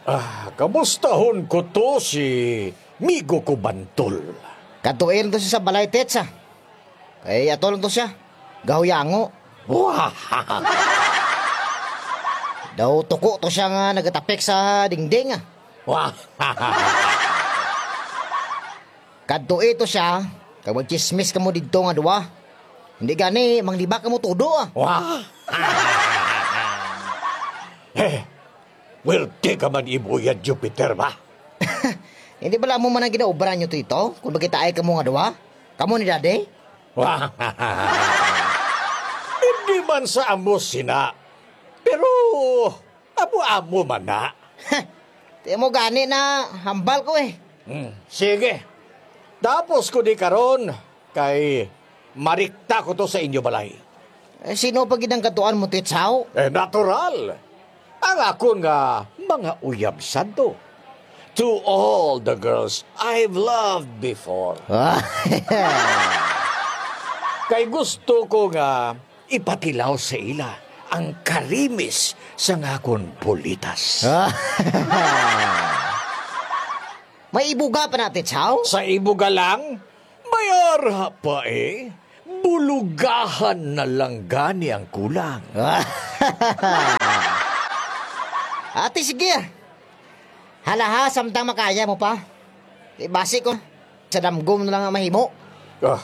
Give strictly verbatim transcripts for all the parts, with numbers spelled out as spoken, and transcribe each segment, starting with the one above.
Ah, kamustahon ko to si Migo ko Bantol. Katuin to siya sa balay tetsa. Kaya atol to siya. Gahuyango. Wah! Daw tuko to siya nga nagatapik sa dingding ah. Wah! Kadto ito siya, kag magchismis ka mo dito nga duwa. Hindi gani, mangliba ka mo todo ah. Wah! Eh, werte ka man ibuyan, Jupiter ba? Hindi bala mo man ang ginaubran nyo to ito? Kung bakit ay ka mo nga duwa? Kamu ni Daddy? Wah! Hindi man sa amo sina. Pero, amo-amo man na. Di mo gani na hambal ko eh. Hmm, sige. Tapos ko di karon kay marikta ko to sa inyo balay. Eh, sino pag inang katuan mo titsaw? Eh, natural. Ang ako nga mga uyab santo. To all the girls I've loved before. Kay gusto ko nga ipatilaw sa ila ang karimis sa ngakon pulitas. May ibuga pa natin, tsaw? Sa ibuga lang, mayar pa eh. Bulugahan na lang gani ang kulang. Ate, sige. Halaha, samtang makaya mo pa. E, basi ko, sa damgom na lang ang mahimo. Ah.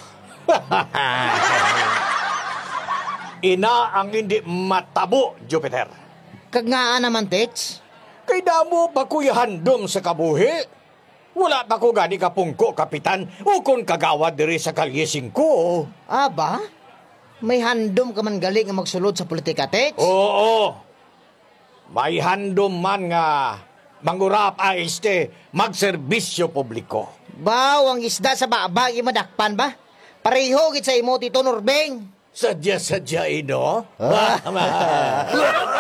Ina ang hindi matabo, Jupiter. Kagngaan naman, Tets. Kay damo pa kuya handom sa kabuhi. Wala pa ko gani kapungko, kapitan, o kung kagawad diri sa kalyesing ko. Aba, may handom ka man galing nga magsulod sa politika, Tets? Oo. May handom man nga mangurap a este magserbisyo publiko. Baw, ang isda sa babag imadakpan ba? Pareho git sa imo, Tito Norbeng. Sadya-sadya ino.